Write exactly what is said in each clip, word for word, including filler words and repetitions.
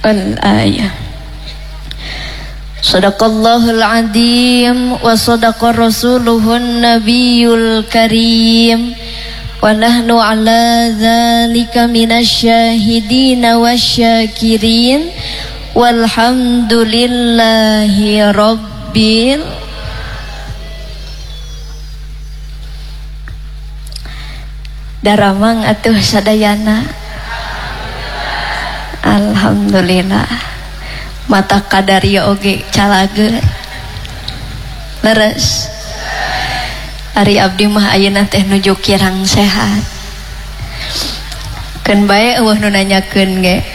Al-ayah. Sadaqallahul azim wa sadaqa rasuluhun nabiyul karim wa nahnu ala dzalika minasyahidina wasyakirin walhamdulillahi rabbil daramang atuh sadayana. Alhamdulillah. Mata kadaria oge calage leres. Ari abdi mah ayeuna teh nuju kirang sehat. Keun bae eueuh nu nanyakeun ge.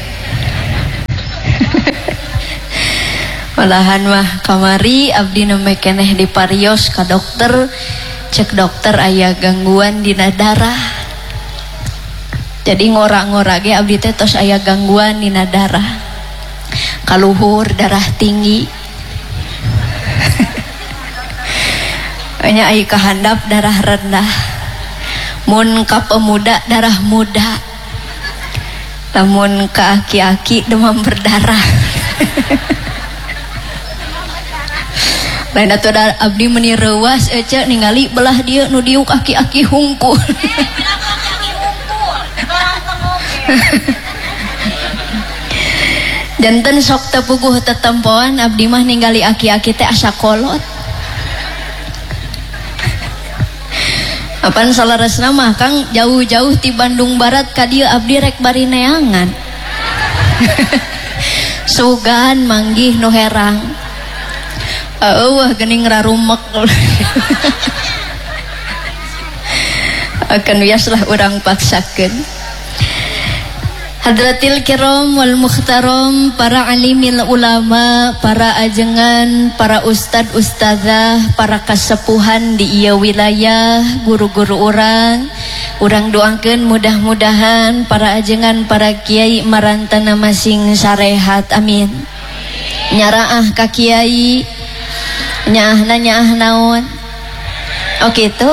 Malahan mah kamari abdi nembe keneh diparios ka dokter. Cek dokter aya gangguan dina darah. Jadi ngora-ngora ge abdi teh tos aya gangguan dina darah. Kaluhur, darah tinggi. Nya aya kahandap darah rendah. Mun ka pemuda darah muda. Lamun ka aki-aki demam berdarah. Lain atuh abdi meuni reuwas ece ningali belah dieu nu diuk aki-aki hungkul. Janten sok teu puguh tetempoan abdi mah ningali aki-aki teh asa kolot. Apan salaresna mah Kang jauh-jauh ti Bandung Barat ka dieu abdi rek bari neangan. Sugan manggih nu herang. Eueuh geuning rarumek. Akan biaslah urang paksakeun. Hadratil kiram wal mukhtaram, para alimil ulama, para ajengan, para ustad ustazah, para kasepuhan di ieu wilayah, guru-guru urang, urang doakeun mudah-mudahan para ajengan, para kiai marantana masing sarehat, amin. Nyaraah ka kiai, nyaahna nyaah naon? Oh gitu.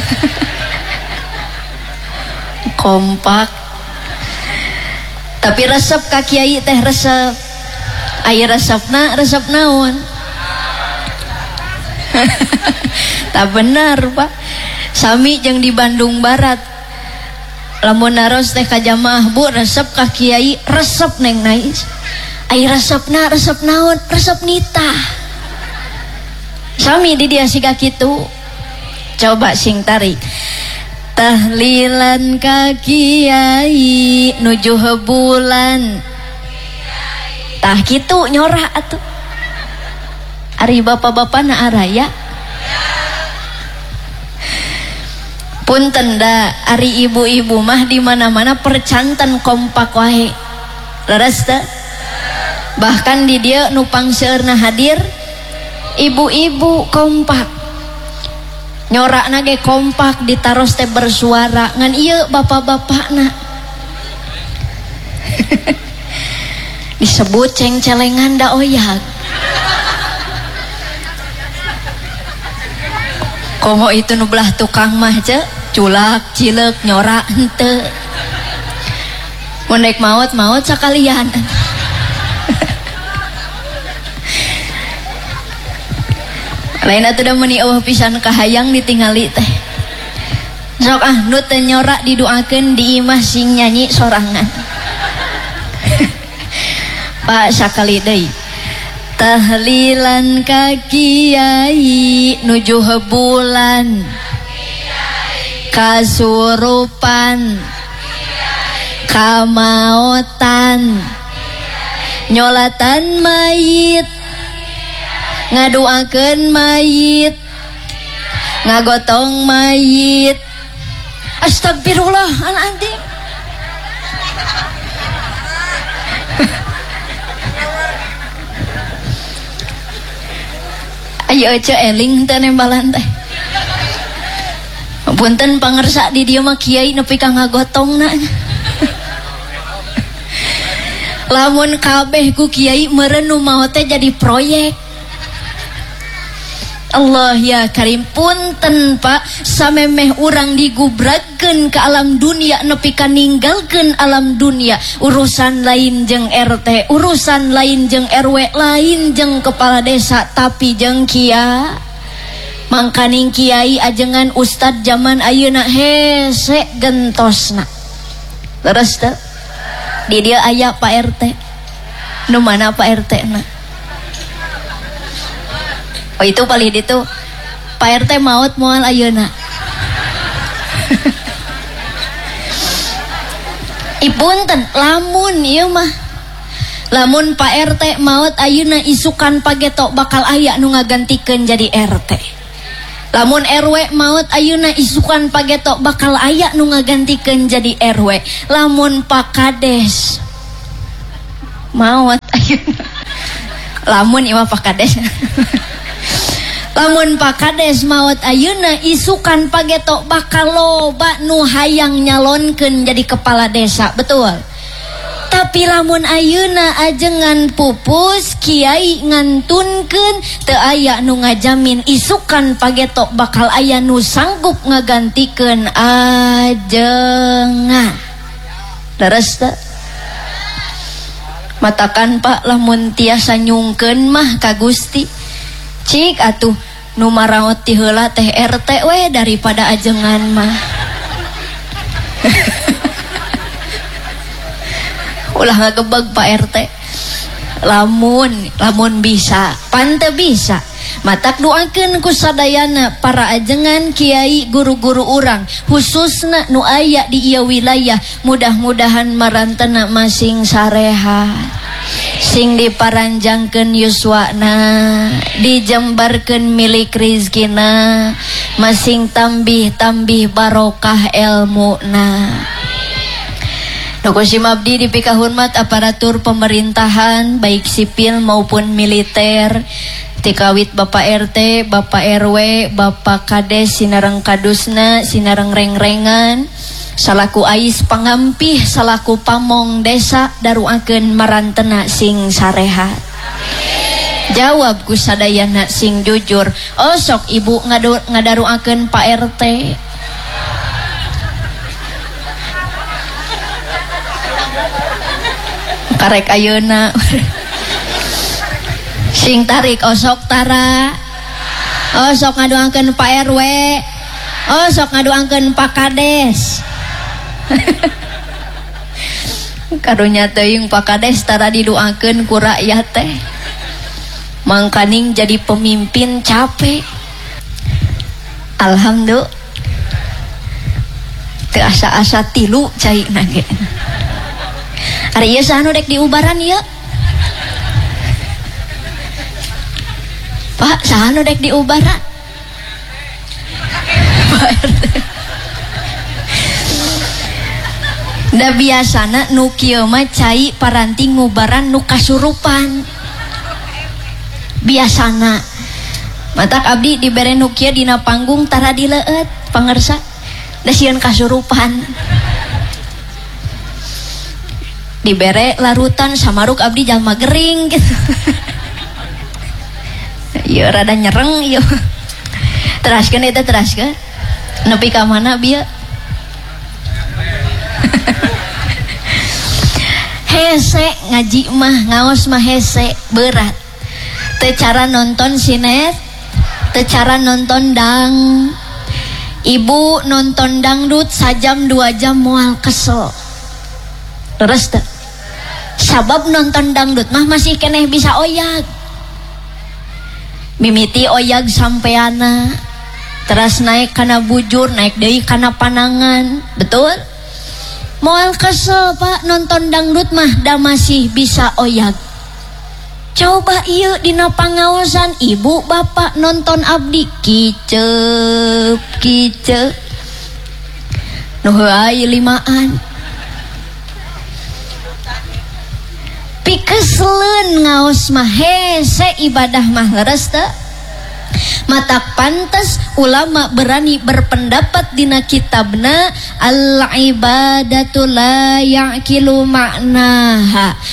Kompak. Tapi resep ka kiai teh resep. Aya resepna, resep naon? Tak benar, Pak. Sami jeung di Bandung Barat. Lamun naros teh ka jamaah, Bu, resep ka kiai, resep neng nais. Aya resepna, resep naon? Resep nitah. Sami di dia siga kitu. Coba sing tarik. Tahlilan ka kiai nuju bulan. Tah kitu nyorah atuh. Ari bapak-bapana araya. Punten da ari ibu-ibu mah di mana-mana percanten kompak wae. Leres teh? Bahkan di dieu nu pangseurna hadir ibu-ibu kompak. Nyorakna ge kompak, ditaros teh bersuara ngan ieu bapak-bapakna. Disebut ceng-celengan da oyag. Komo itu nu belah tukang mah ce culak cileuk nyorak henteu. Mun rek maot-maot sakalian. Lain atuh da meuni eueuh pisan kahayang ditingali teh. Sok ah nu teu nyorak didoakeun di imah sing nyanyi sorangan. Pak sakali deui. Tahlilan ka kiai nuju bulan. Kasurupan. Kamaotan. Nyolatan mayit. Ngaduakeun mayit, ngagotong mayit. Astagfirullahaladzim. Ayo aja eling teh nembalan teh. Punten pangersa di dieu mah kiai nepi ka ngagotongna. Lamun kabeh ku kiai meureun nu maot teh jadi proyek. Allah ya Karim, punten Pak, samemeh urang digubrakeun ke alam dunia nepi ka ninggalkeun alam dunia, urusan lain jeung R T, urusan lain jeung R W, lain jeung kepala desa, tapi jeung kia mangkaning kiai ajengan ustad zaman ayeuna hese gentosna. Leres teu? Di dia aya Pak R T. Nu mana Pak R T na? Oh itu paling itu Pak R T maut moal ayeuna. Ipunten lamun ieu mah, lamun Pak R T maut ayeuna isukan pageto bakal aya nu ngagantikeun jadi R T. Lamun R W maut ayeuna isukan pageto bakal aya nu ngagantikeun jadi R W. Lamun Pak Kades maut ayeuna, lamun ieu mah Pak Kades. Lamun Pak Kades maut ayeuna isukan pageto bakal loba nu hayang nyalonkeun jadi kepala desa, betul? Tapi lamun ayeuna ajengan pupus kiai ngantunkeun teu aya nu ngajamin isukan pageto bakal aya nu sanggup ngagantikeun ajengan. Leres teu? Matakan Pak, lamun tiasa nyungkeun mah ka Gusti, cik atuh nu maraot ti heula teh R T we daripada ajengan mah. Ulah ngagebeg Pak R T. Lamun lamun bisa, pan teu bisa, matak doakeun ku sadayana para ajengan kiai guru-guru urang khususna nu aya di ieu wilayah, mudah-mudahan marantena masing sarehat, sing diparanjangkeun yuswana, dijembarkeun milik rizkina, masing tambih-tambih barokah ilmuna. Nukusim abdi dipikahurmat aparatur pemerintahan baik sipil maupun militer, tikawit Bapak R T, Bapak R W, Bapak Kades sinareng kadusna, sinareng reng-rengan, salaku ais pangampih, salaku pamong desa, daruakeun marantena sing sarehat. Jawab ku sadayana sing jujur. Oh sok ibu ngadaruakeun Pak R T. Karek ayeuna. Sing tarik osok tara. Oh sok ngadoakeun Pak R W. Oh sok ngadoakeun Pak Kades. Karunya teuing Pak Kades tara didoakeun ku rakyat teh. Mangkaning jadi pemimpin capek. Alhamdulillah. Teu asa-asa tilu cai nage. Ari ieu saha nu dek diubaran ieu? Pak, saha nu dek diubaran? Pak R T. Da biasana nu kieu mah cai paranti ngubaran nu kasurupan. Biasana. Matak abdi dibere nu kieu dina panggung tara dileueut pangersa. Da sieun kasurupan. Dibere larutan samaruk abdi jalma gering gitu. Ieu rada nyereng ieu. Teraskeun eta teraskeun. Nepi ka mana bieu? Hese ngaji mah ngaos mah hese berat. Teu cara nonton sinet, teu cara nonton dang. Ibu nonton dangdut sajam dua jam moal kesel. Leres teu? Sabab nonton dangdut mah masih keneh bisa oyag. Mimiti oyag sampeana, terus naik kana bujur, naik deui kana panangan, betul? Moal kesel Pak nonton dangdut mah da masih bisa oyag. Coba ieu dina pangaosan ibu bapak nonton abdi kiceup kiceup. Nu heuai limaan. Pikesleun ngaos mah hese ibadah mah leres teu? Matak pantes ulama berani berpendapat dina kitabna al ibadatu la yaqilu ma'naha